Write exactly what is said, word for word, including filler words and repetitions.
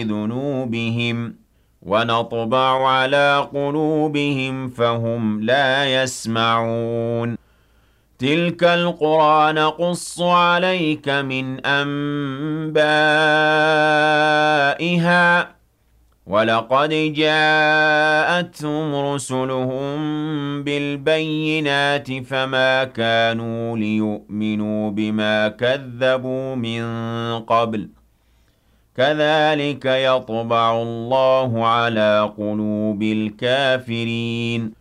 ذنوبهم ونطبع على قلوبهم فهم لا يسمعون تلك القرى نقص عليك من أنبائها ولقد جاءتهم رسلهم بالبينات فما كانوا ليؤمنوا بما كذبوا من قبل كذلك يطبع الله على قلوب الكافرين